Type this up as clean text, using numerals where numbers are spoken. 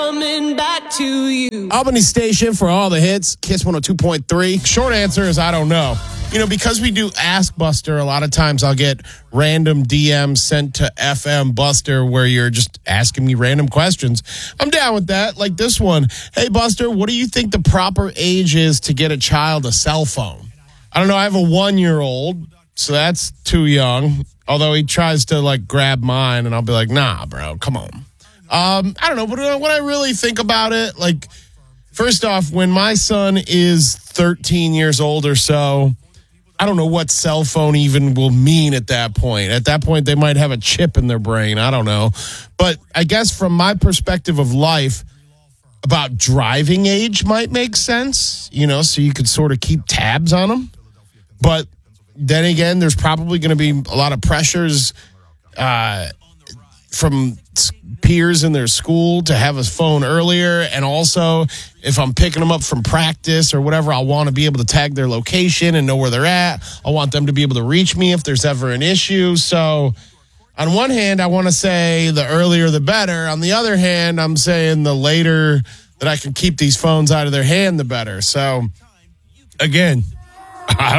Coming back to you. Albany Station for all the hits. Kiss 102.3. Short answer is I don't know. Because we do Ask Buster, a lot of times I'll get random DMs sent to FM Buster where you're just asking me random questions. I'm down with that. Like this one. Hey, Buster, what do you think the proper age is to get a child a cell phone? I don't know. I have a 1-year-old, so that's too young. Although he tries to, grab mine, and I'll be like, nah, bro, come on. I don't know, but when I really think about it, first off, when my son is 13 years old or so, I don't know what cell phone even will mean at that point. At that point, they might have a chip in their brain. I don't know. But I guess from my perspective of life, about driving age might make sense, so you could sort of keep tabs on them. But then again, there's probably going to be a lot of pressures from peers in their school to have a phone earlier. And also, if I'm picking them up from practice or whatever, I want to be able to tag their location and know where they're at. I want them to be able to reach me if there's ever an issue. So on one hand, I want to say the earlier the better. On the other hand, I'm saying the later that I can keep these phones out of their hand, the better. So again, I